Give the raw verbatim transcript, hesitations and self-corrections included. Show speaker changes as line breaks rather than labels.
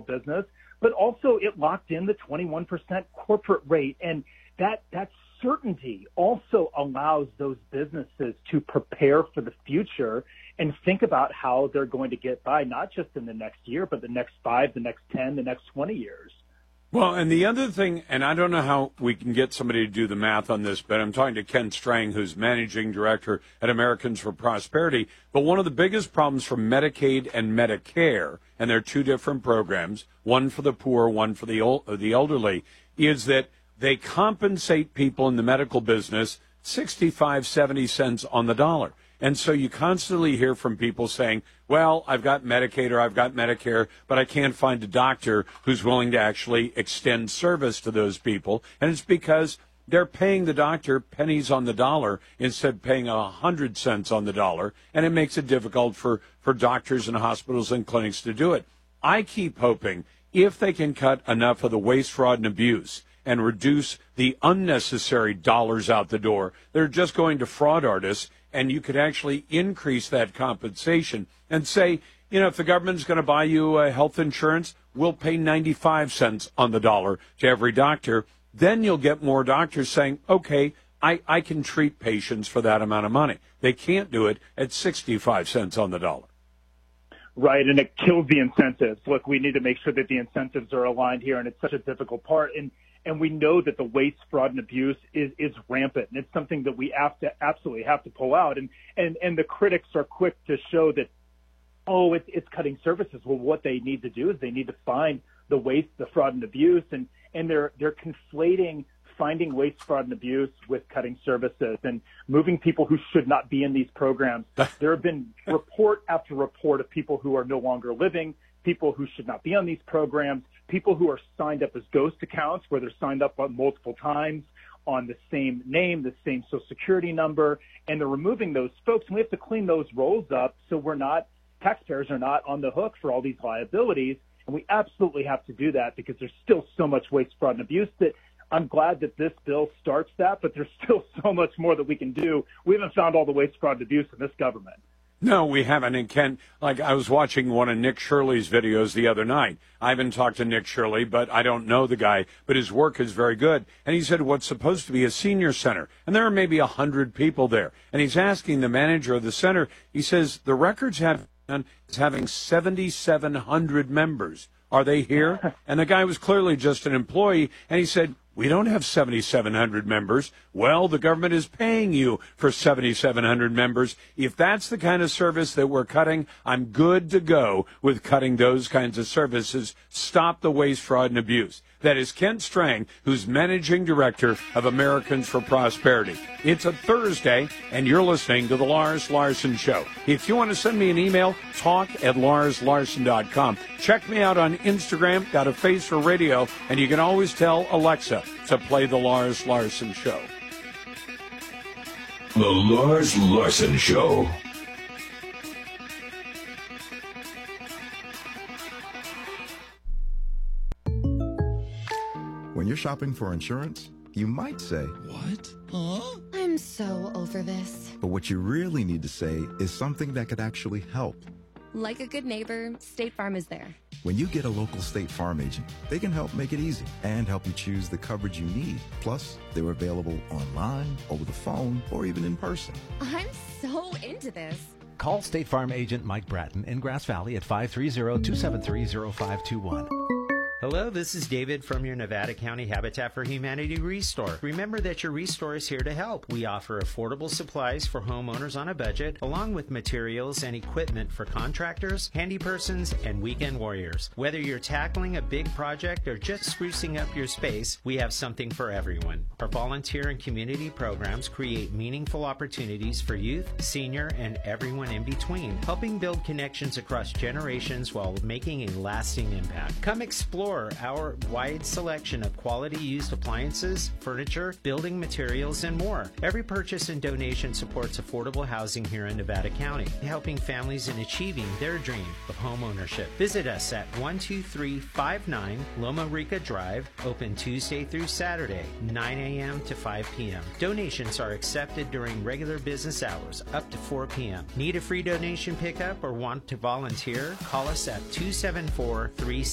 business, but also it locked in the twenty-one percent corporate rate. And that, that certainty also allows those businesses to prepare for the future and think about how they're going to get by, not just in the next year, but the next five, the next ten, the next twenty years.
Well, and the other thing, and I don't know how we can get somebody to do the math on this, but I'm talking to Ken Strang, who's managing director at Americans for Prosperity. But one of the biggest problems for Medicaid and Medicare, and they're two different programs, one for the poor, one for the old, the elderly, is that they compensate people in the medical business sixty-five, seventy cents on the dollar. And so you constantly hear from people saying, well, I've got Medicaid or I've got Medicare, but I can't find a doctor who's willing to actually extend service to those people. And it's because they're paying the doctor pennies on the dollar instead of paying a hundred cents on the dollar. And it makes it difficult for, for doctors and hospitals and clinics to do it. I keep hoping if they can cut enough of the waste, fraud, and abuse and reduce the unnecessary dollars out the door, they're just going to fraud artists. And you could actually increase that compensation and say, you know, if the government's going to buy you uh, health insurance, we'll pay ninety-five cents on the dollar to every doctor. Then you'll get more doctors saying, okay, I, I can treat patients for that amount of money. They can't do it at sixty-five cents on the dollar.
Right, and it kills the incentives. Look, we need to make sure that the incentives are aligned here, and it's such a difficult part. And And we know that the waste, fraud, and abuse is, is rampant, and it's something that we have to absolutely have to pull out. And, and, and the critics are quick to show that, oh, it's, it's cutting services. Well, what they need to do is they need to find the waste, the fraud, and abuse, and, and they're, they're conflating finding waste, fraud, and abuse with cutting services and moving people who should not be in these programs. There have been report after report of people who are no longer living, people who should not be on these programs, people who are signed up as ghost accounts where they're signed up multiple times on the same name, the same Social Security number, and they're removing those folks. And we have to clean those rolls up so we're not, taxpayers are not on the hook for all these liabilities. And we absolutely have to do that because there's still so much waste, fraud, and abuse that I'm glad that this bill starts that, but there's still so much more that we can do. We haven't found all the waste, fraud, and abuse in this government.
No, we haven't. And Ken, like I was watching one of Nick Shirley's videos the other night. I haven't talked to Nick Shirley, but I don't know the guy, but his work is very good. And he said what's supposed to be a senior center, and there are maybe a hundred people there. And he's asking the manager of the center, he says, the records have is having seventy-seven hundred members. Are they here? And the guy was clearly just an employee, and he said, we don't have seventy-seven hundred members. Well, the government is paying you for seventy-seven hundred members. If that's the kind of service that we're cutting, I'm good to go with cutting those kinds of services. Stop the waste, fraud, and abuse. That is Ken Strang, who's managing director of Americans for Prosperity. It's a Thursday, and you're listening to The Lars Larson Show. If you want to send me an email, talk at lars larson dot com. Check me out on Instagram, got a face for radio, and you can always tell Alexa to play The Lars Larson Show.
The Lars Larson Show.
When you're shopping for insurance, you might say,
"What? Huh?"
I'm so over this.
But what you really need to say is something that could actually help.
Like a good neighbor, State Farm is there.
When you get a local State Farm agent, they can help make it easy and help you choose the coverage you need. Plus, they're available online, over the phone, or even in person.
I'm so into this.
Call State Farm agent Mike Bratton in Grass Valley at five three zero, two seven three, zero five two one.
Hello, this is David from your Nevada County Habitat for Humanity Restore. Remember that your Restore is here to help. We offer affordable supplies for homeowners on a budget, along with materials and equipment for contractors, handy persons, and weekend warriors. Whether you're tackling a big project or just sprucing up your space, we have something for everyone. Our volunteer and community programs create meaningful opportunities for youth, senior, and everyone in between, helping build connections across generations while making a lasting impact. Come explore our wide selection of quality used appliances, furniture, building materials, and more. Every purchase and donation supports affordable housing here in Nevada County, helping families in achieving their dream of home ownership. Visit us at one two three five nine Loma Rica Drive, open Tuesday through Saturday, nine a.m. to five p.m. Donations are accepted during regular business hours, up to four p.m. Need a free donation pickup or want to volunteer? Call us at two seven four, three